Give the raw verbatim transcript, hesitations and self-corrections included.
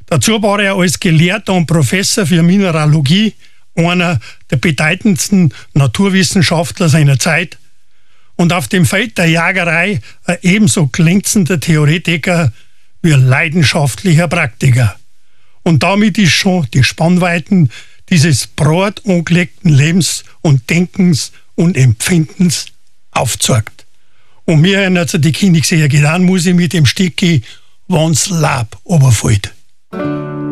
Dazu war er als Gelehrter und Professor für Mineralogie einer der bedeutendsten Naturwissenschaftler seiner Zeit und auf dem Feld der Jagerei ein ebenso glänzender Theoretiker wie ein leidenschaftlicher Praktiker. Und damit ist schon die Spannweiten dieses breit angelegten Lebens und Denkens und Empfindens aufgezeigt. Und mir erinnert sich die Königseher getan, muss ich mit dem Stück gehen, wenn's Lab runterfällt.